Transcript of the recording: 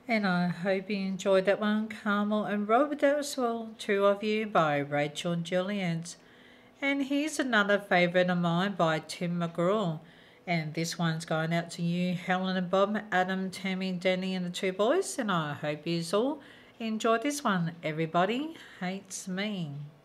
And I hope you enjoyed that one, Carmel and Robert, as well. Two of You by Rachel and Juliet. And here's another favourite of mine by Tim McGraw. And this one's going out to you, Helen and Bob, Adam, Tammy, Danny, and the two boys. And I hope you all enjoy this one. Everybody Hates Me.